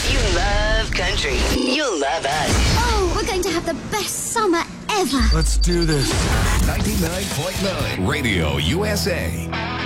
If you love country, you'll love us. Oh, we're going to have the best summer ever. Let's do this. 99.9 Radio USA.